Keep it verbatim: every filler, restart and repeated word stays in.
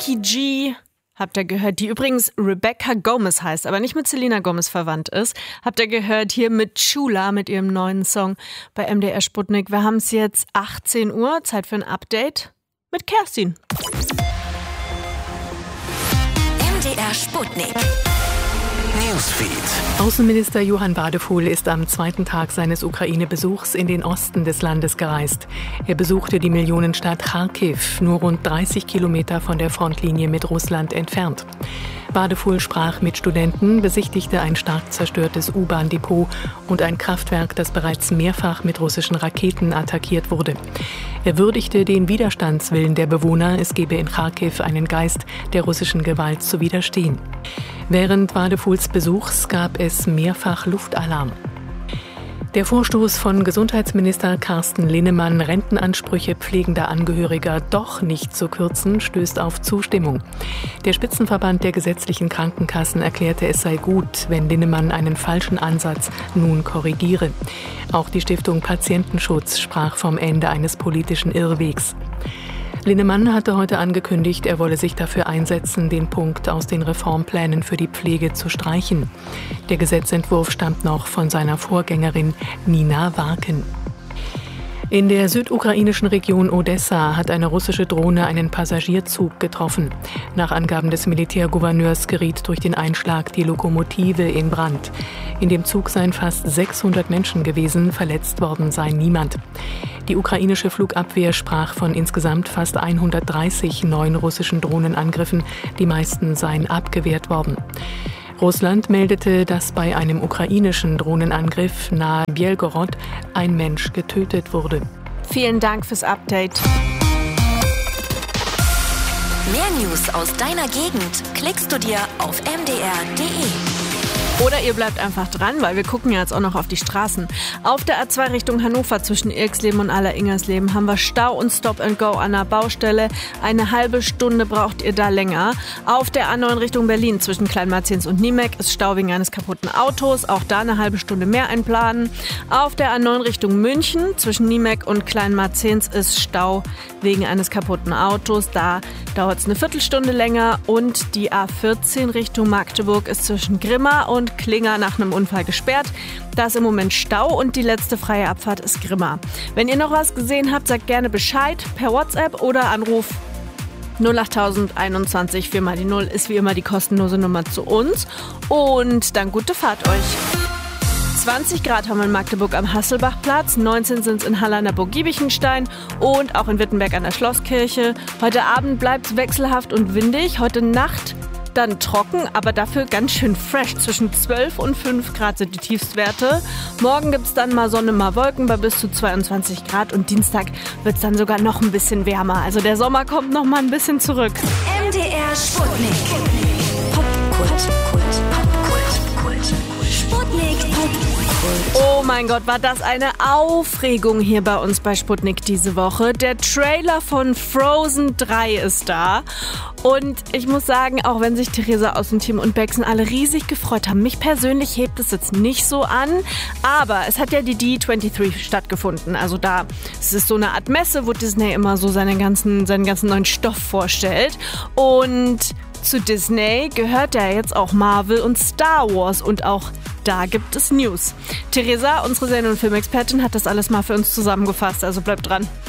Becky G, habt ihr gehört, die übrigens Rebecca Gomez heißt, aber nicht mit Selena Gomez verwandt ist. Habt ihr gehört, hier mit Chula, mit ihrem neuen Song bei M D R Sputnik. Wir haben es jetzt achtzehn Uhr, Zeit für ein Update mit Kerstin. M D R Sputnik. Newsfeed. Außenminister Johann Wadefuhl ist am zweiten Tag seines Ukraine-Besuchs in den Osten des Landes gereist. Er besuchte die Millionenstadt Charkiw, nur rund dreißig Kilometer von der Frontlinie mit Russland entfernt. Wadefuhl sprach mit Studenten, besichtigte ein stark zerstörtes U-Bahn-Depot und ein Kraftwerk, das bereits mehrfach mit russischen Raketen attackiert wurde. Er würdigte den Widerstandswillen der Bewohner, es gebe in Charkiw einen Geist, der russischen Gewalt zu widerstehen. Während Wadefuhls Besuchs gab es mehrfach Luftalarm. Der Vorstoß von Gesundheitsminister Carsten Linnemann, Rentenansprüche pflegender Angehöriger doch nicht zu kürzen, stößt auf Zustimmung. Der Spitzenverband der gesetzlichen Krankenkassen erklärte, es sei gut, wenn Linnemann einen falschen Ansatz nun korrigiere. Auch die Stiftung Patientenschutz sprach vom Ende eines politischen Irrwegs. Linnemann hatte heute angekündigt, er wolle sich dafür einsetzen, den Punkt aus den Reformplänen für die Pflege zu streichen. Der Gesetzentwurf stammt noch von seiner Vorgängerin Nina Warken. In der südukrainischen Region Odessa hat eine russische Drohne einen Passagierzug getroffen. Nach Angaben des Militärgouverneurs geriet durch den Einschlag die Lokomotive in Brand. In dem Zug seien fast sechshundert Menschen gewesen, verletzt worden sei niemand. Die ukrainische Flugabwehr sprach von insgesamt fast hundertdreißig neuen russischen Drohnenangriffen. Die meisten seien abgewehrt worden. Russland meldete, dass bei einem ukrainischen Drohnenangriff nahe Belgorod ein Mensch getötet wurde. Vielen Dank fürs Update. Mehr News aus deiner Gegend klickst du dir auf m d r punkt d e. Oder ihr bleibt einfach dran, weil wir gucken ja jetzt auch noch auf die Straßen. Auf der A zwei Richtung Hannover zwischen Irksleben und Aller-Ingersleben haben wir Stau und Stop and Go an der Baustelle. Eine halbe Stunde braucht ihr da länger. Auf der A neun Richtung Berlin zwischen Kleinmarzens und Niemek ist Stau wegen eines kaputten Autos. Auch da eine halbe Stunde mehr einplanen. Auf der A neun Richtung München zwischen Niemek und Kleinmarzens ist Stau wegen eines kaputten Autos. Da dauert es eine Viertelstunde länger. Und die A vierzehn Richtung Magdeburg ist zwischen Grimma und Klinger nach einem Unfall gesperrt. Da ist im Moment Stau und die letzte freie Abfahrt ist Grimma. Wenn ihr noch was gesehen habt, sagt gerne Bescheid per WhatsApp oder Anruf null acht einundzwanzig vier mal die null ist wie immer die kostenlose Nummer zu uns. Und dann gute Fahrt euch. zwanzig Grad haben wir in Magdeburg am Hasselbachplatz, neunzehn sind es in Halle an der Burg Giebichenstein und auch in Wittenberg an der Schlosskirche. Heute Abend bleibt es wechselhaft und windig. Heute Nacht dann trocken, aber dafür ganz schön fresh. Zwischen zwölf und fünf Grad sind die Tiefstwerte. Morgen gibt es dann mal Sonne, mal Wolken bei bis zu zweiundzwanzig Grad und Dienstag wird es dann sogar noch ein bisschen wärmer. Also der Sommer kommt noch mal ein bisschen zurück. M D R Sputnik. Popkult. Popkult. Sputnik. Oh mein Gott, war das eine Aufregung hier bei uns bei Sputnik diese Woche. Der Trailer von Frozen drei ist da. Und ich muss sagen, auch wenn sich Theresa aus dem Team und Bexen alle riesig gefreut haben, mich persönlich hebt es jetzt nicht so an. Aber es hat ja die D dreiundzwanzig stattgefunden. Also da, es ist so eine Art Messe, wo Disney immer so seinen ganzen, seinen ganzen neuen Stoff vorstellt. Und zu Disney gehört ja jetzt auch Marvel und Star Wars und auch da gibt es News. Theresa, unsere Serien- und Filmexpertin, hat das alles mal für uns zusammengefasst, also bleibt dran.